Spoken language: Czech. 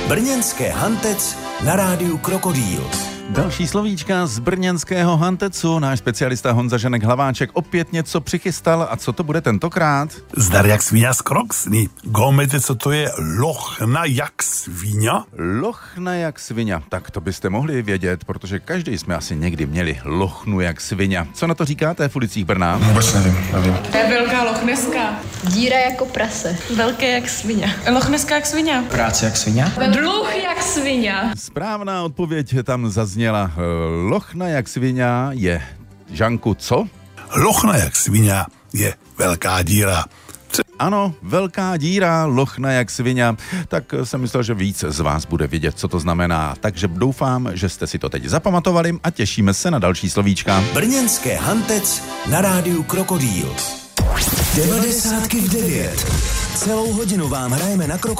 Brněnské Hantec na rádiu Krokodýl. Další slovíčka z brněnského Hantecu. Náš specialista Honza Ženek-Hlaváček opět něco přichystal. A co to bude tentokrát? Zdar jak sviňa z Kroksny. Gomete, co to je lochna jak sviňa? Lochna jak sviňa. Tak to byste mohli vědět, protože každý jsme asi někdy měli lochnu jak sviňa. Co na to říkáte v ulicích Brna? Vůbec nevím. To je velká lochneska. Díra jako prase. Velké jak svině. Lochneska jak svině. Práce jak svině. Dluh jak svině. Správná odpověď tam zazněla. Lochna jak sviňa je, Žanku, co? Lochna jak sviňa je velká díra. Ano, velká díra, lochna jak sviňa. Tak jsem myslel, že víc z vás bude vědět, co to znamená. Takže doufám, že jste si to teď zapamatovali a těšíme se na další slovíčka. Brněnské Hantec na rádiu Krokodýl. 90 v 9. Celou hodinu vám hrajeme na Krokodýl.